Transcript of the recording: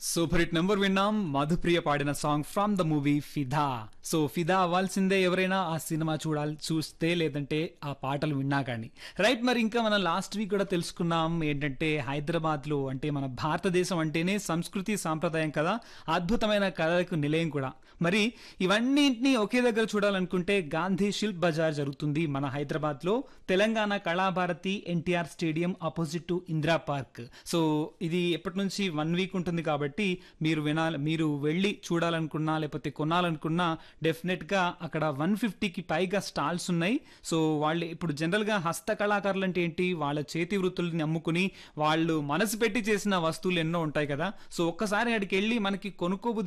Super hit number విన్నాం. మధుప్రియ పాడిన song from the movie ఫిదా. సో ఫిదా అవ్వాల్సిందే ఎవరైనా ఆ సినిమా చూస్తే, లేదంటే ఆ పాటలు విన్నా కానీ. రైట్, మరి ఇంకా మనం లాస్ట్ వీక్ కూడా తెలుసుకున్నాం ఏంటంటే హైదరాబాద్ లో అంటే మన భారతదేశం అంటేనే సంస్కృతి సాంప్రదాయం కదా, అద్భుతమైన కళలకు నిలయం కూడా. మరి ఇవన్నింటినీ ఒకే దగ్గర చూడాలనుకుంటే గాంధీ శిల్ప్ బజార్ జరుగుతుంది మన హైదరాబాద్ లో, Telangana Kalabharathi NTR stadium opposite to Indira park. So ఇది ఎప్పటి నుంచి 1 వీక్ ఉంటుంది కాబట్టి మీరు వెళ్ళి చూడాలనుకున్నా లేకపోతే కొనాలనుకున్నా డెఫినెట్ గా అక్కడ 150కి పైగా స్టాల్స్ ఉన్నాయి. సో వాళ్ళు ఇప్పుడు జనరల్ గా హస్త కళాకారులు అంటే ఏంటి, వాళ్ళ చేతి వృత్తుల్ని అమ్ముకుని వాళ్ళు మనసు పెట్టి చేసిన వస్తువులు ఎన్నో ఉంటాయి కదా. సో ఒక్కసారి అక్కడికి వెళ్ళి మనకి కొనుక్కోబుద్ధి